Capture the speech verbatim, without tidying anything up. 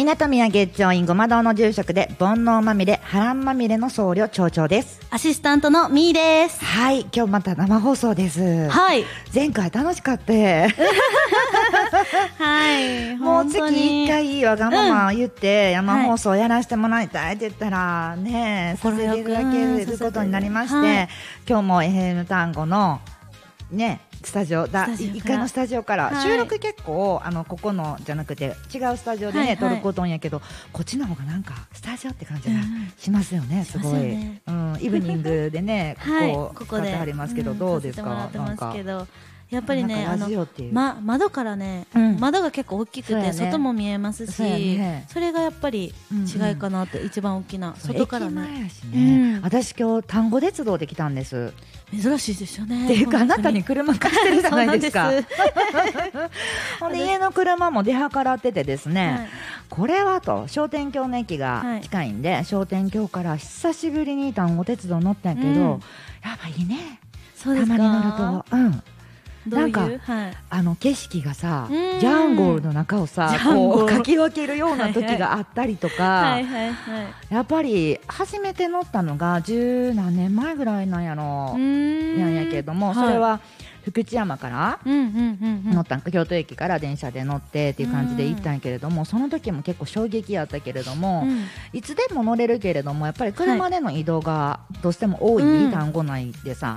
港宮月長院ごま堂の住職で煩悩まみれ波乱まみれの僧侶町長です。 アシスタントのみーです。 はい、今日また生放送です。 はい、 前回楽しかったはい、 もう月いっかいわがまま言って、うん、生放送やらせてもらいたいって言ったらね、させていただけることになりまして、はい、今日も エフエム 単語のねスタジオだいっかいのスタジオから、はい、収録結構あのここのじゃなくて違うスタジオでね、はいはい、撮ることんやけど、こっちの方がなんかスタジオって感じがしますよね、うん、すごい、ね、うん、イブニングでねここ使ってはりますけど、はい、どうですか、うん、なんかやっぱりね、あの、ま、窓からね、うん、窓が結構大きくて、ね、外も見えますし そ,、ね、それがやっぱり違いかなって、うんうん、一番大きな外からね、 駅前やしね、うん、私今日丹後鉄道で来たんです。 珍しいですよね。 っていうかあなたに車貸してるじゃないですかほんで家の車も出計らっててですね、はい、これはと商店橋の駅が近いんで、はい、商店橋から久しぶりに丹後鉄道乗ったんやけど、うん、やっぱいいね。 そうですか。 たまに乗ると、うんどういうなんか、はい、あの景色がさジうんャンゴルの中をさこうかき分けるような時があったりとか、やっぱり初めて乗ったのが十何年前ぐらいなんやろなんやけれども、それは福知山から乗ったんか、京都駅から電車で乗ってっていう感じで行ったんやけれども、その時も結構衝撃やったけれども、うん、いつでも乗れるけれどもやっぱり車での移動がどうしても多い丹後内でさ、